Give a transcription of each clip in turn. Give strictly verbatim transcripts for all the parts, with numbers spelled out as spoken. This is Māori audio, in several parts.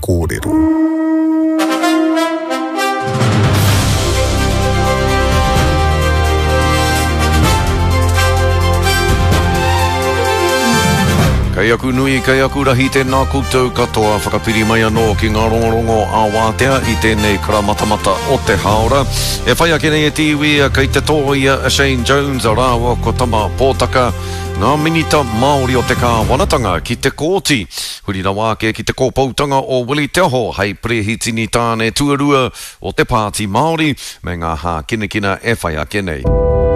kōrero. Kai aku nui, kai aku rahi tēnā koutou katoa whakapiri mai anō ki ngā rongorongo a Wātea i tēnei karamatamata o te haora. E whai ake nei e tiwi kei te tō ia a Shane Jones a rāua ko tama pōtaka ngā minita Māori o te kāwanatanga ki te kōti. Hurira wāke ki te kōpautanga o Willie Te Aho hei prehitini tāne tuarua o te pāti Māori me ngā hā kinekina e whai ake nei.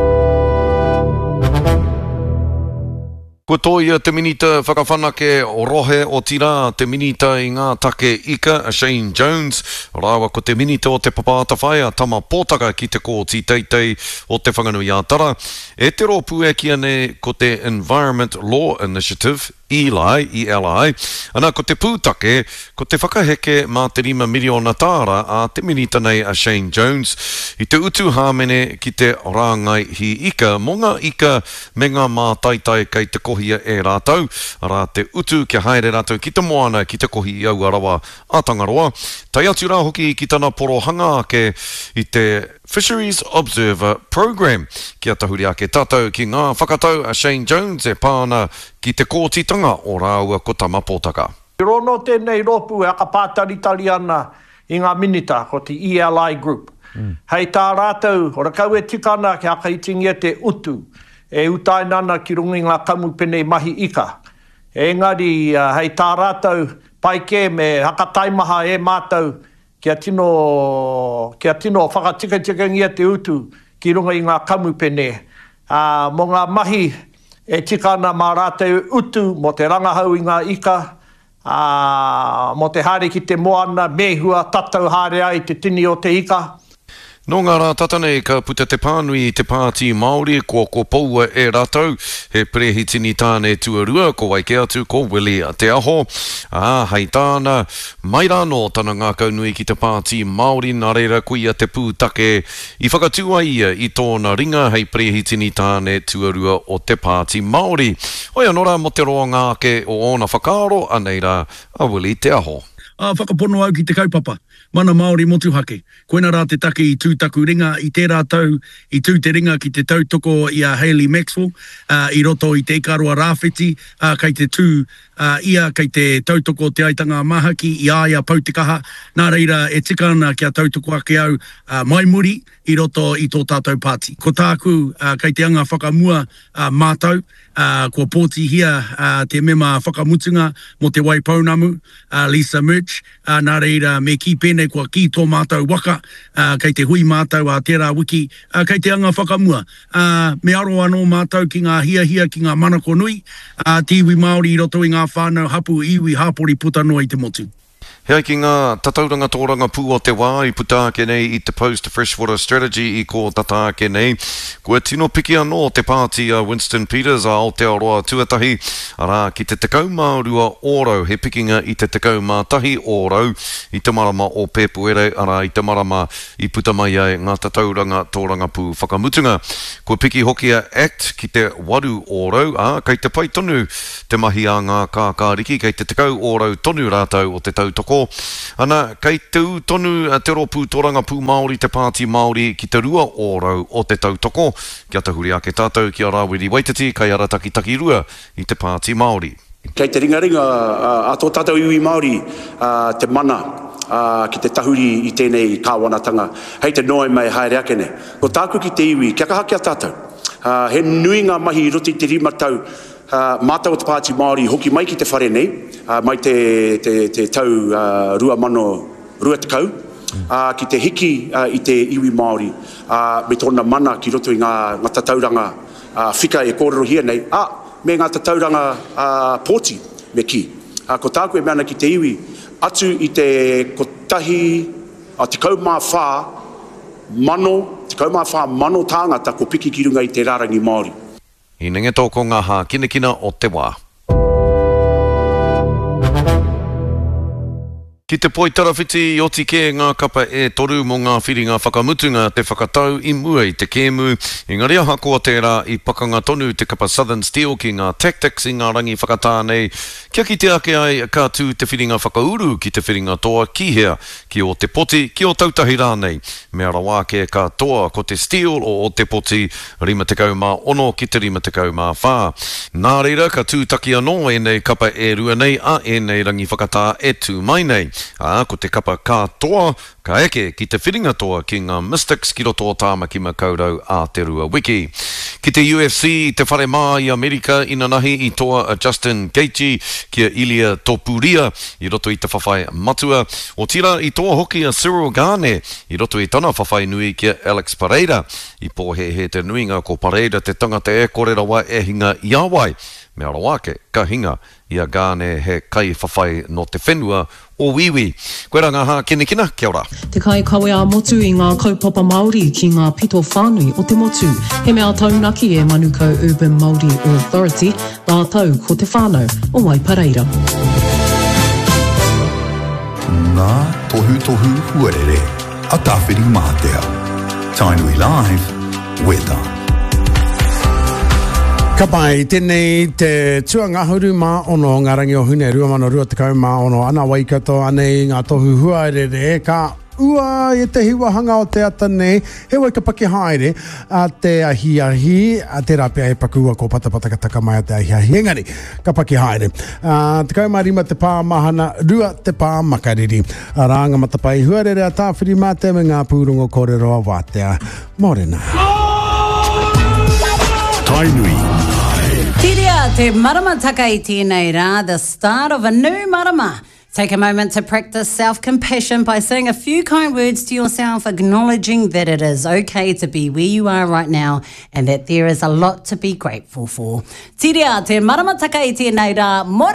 Ko toia te minita whakawhanake o rohe o tira, te minita i ngā take ika, a Shane Jones. Rāua ko te minita o te papāta whaia, tama pōtaka ki te kōti teitei o te whanganui ātara. E te rōpū e kia ne ko te Environment Law Initiative, E L I, E L I. Ana ko te pūtake, ko te whakaheke mā te rima miliona tāra a te minita nei a Shane Jones. I te utu hāmene ki te rāngai hi ika, mo ngā ika me ngā mā taitai kei te kohia e rātau. Arā te utu kia haere rātau ki te moana ki te kohi i au arawa a Tangaroa. Tai atu rā hoki ki tana porohanga ake i te Fisheries Observer Program. Kia tahuri ake tātou ki ngā whakatau a Shane Jones e pāna ki te kōtitanga o rāua ko tama pōtaka. I rono tēnei ropu e aka pātari tali ana i ngā minita ko te E L I Group. Mm. Hei tā rātou, ora kau e tikana ki aka itingia te utu, e utai nana ki rungi ngā kamu penei mahi ika. E ngari, uh, hei tā rātou, pai ke me haka taimaha e mātou, kia tino, kia tino whakatika-tika ngia te utu ki runga i ngā kamu pene. Uh, mo ngā mahi e tikana mā rātou utu mo te rangahau i ngā ika, uh, mo te haere ki te moana, mehua, tatau haere ai te tini o te ika. Nō ngā rā tatanei ka puta te pānui i te pāti Māori ko ko paua e rātou he prehitini tāne tuarua ko waike atu ko Willie Te Aho. Ah, hei tāna mai rāno tana ngā kaunui ki te pāti Māori nā reira kuia te pūtake i whakatua ia i tōna ringa hei prehitini tāne tuarua o te pāti Māori. Oia nora mo te roa ngā ke o ona whakaaro aneira a Willie Te Aho. A whakapono au ki te kaupapa. Mana Māori motu hake. Koina rā te take i tūtaku ringa i tērā tau, i tū te ringa ki te tautoko i a Hayley Maxwell, uh, i roto i te ikarua rāwhiti, uh, kei te tū uh, ia kei te tautoko te aitanga mahaki, i āia pautikaha, nā reira e tika ana kia tautoko ake au uh, mai muri i roto i tō tātou pāti. Ko tāku uh, kei te anga whakamua uh, mātau, uh, kua pōti hia uh, te mema whakamutunga mo te Waipounamu, uh, Lisa Murch, uh, nā reira me ki pēnei kua ki tō mātau waka, uh, kei te hui mātau a tērā wiki, uh, kei te anga whakamua. Uh, me aro anō mātau ki ngā hia hia ki ngā manako nui, uh, te iwi Māori i roto i ngā whānau hapu iwi hāpori puta noa i te motu. Hei ki ngā tatauranga tōranga pū o te wā i puta ake nei i te Post-Freshwater Strategy i ko tata ake nei. Kua tino piki anō te pāti a Winston Peters a Aotearoa tuatahi. Arā ki te tekau mā rua ōrau he pikinga i te tekau mā tahi ōrau i te marama o Pepuere. Arā i te marama i puta mai ai ngā tatauranga tōranga pū whakamutunga. Kua piki hoki a Act ki te waru ōrau. A kei te pai tonu te mahi a ngā kākāriki kei te tekau ōrau tonu rātau o te tautoko. Ana, kei tū tonu te ropu tōranga pū Māori te pāti Māori ki te rua ōrau o te tautoko. Kia tahuri ake tātou ki a Rawiri Waititi, kai ara taki taki rua i te pāti Māori. Kei te ringa ringa a tō tātou iwi Māori te mana ki te tahuri i tēnei kāwanatanga. Hei te noe mai haere ake ne. Ko tāku ki te iwi, kia kaha kia tātou. He nui ngā mahi i roti te rima tau Uh, mātau o te pāti Māori hoki mai ki te whare nei, uh, mai te, te, te tau uh, rua mano rua te kau, uh, ki te hiki uh, i te iwi Māori, uh, me tōna mana ki roto i ngā, ngā tatauranga uh, whika e kōrero hia nei, ah, me ngā tatauranga uh, pōti me ki. Uh, ko tāku e meana ki te iwi, atu i te kotahi, uh, te kaumā whā mano, te kaumā whā mano tāngata ko piki ki runga i te rārangi Māori. I nenge tōko ngā hā kinekina o te wā. Ki te poi tarawhiti o tike ngā kapa e toru mo ngā whiringa whakamutunga te whakatau i mua i te kēmu. Engari aha koa tērā i pakanga tonu te kapa Southern Steel ki ngā tactics i ngā rangi whakatānei. Kia ki te ake ai ka tū te whiringa whakauru ki te whiringa toa kihea ki o te poti ki o tautahi rānei. Mea rawa ke ka toa ko te steel o o te poti rima te kau mā ono ki te rima te kau mā whā. Nā reira ka tū taki anō e nei kapa e rua nei a e nei rangi whakatā e tū mai nei. Ah, ko te kapa katoa, ka eke ki te whiringa toa ki ngā Mystics ki roto o tāmaki makaurau a te rua wiki. Ki te U F C, te whare mā i Amerika ina nahi i toa Justin Gaethje ki a Ilia Topuria i roto i te whawhai matua. O tira i toa hoki a Cyril Gane i roto i tana whawhai nui ki a Alex Pereira. I pōhe he te nuinga ko Pereira te tangata e kore rawa e hinga i awai. Mea rawake, ka hinga i a Gane he kai whawhai no te whenua o wiwi. Koe rā ngā hā kene kina, kia ora. Te kai kawe a motu i ngā kaupapa Māori ki ngā pito whānui o te motu. He mea taunaki e Manukau Urban Māori Authority, nā tau ko te whānau o Waipareira. Ngā tohu tohu huarere, a tāwhiri mātea. Tainui Live, weather. Ka pai, tēnei te tua ngahuru mā ono ngā rangi o hune rua mana rua te kau mā ono ana waikato anei ngā tohu huarere ka ua e te hiwahanga o te ata nei he wai ka paki haere a te ahi ahi a te rapea e pakua ko patapata ka taka mai a te ahi ahi engari ka paki haere a te kau mā rima te pā mahana rua te pā makariri a ranga matapai huarere a tāwhiri mā te me ngā pūrongo kōrero a wātea morena Tainui Tiria te marama taka i tēnei rā, the start of a new marama. Take a moment to practice self-compassion by saying a few kind words to yourself, acknowledging that it is okay to be where you are right now and that there is a lot to be grateful for. Tiria te marama taka i tēnei rā,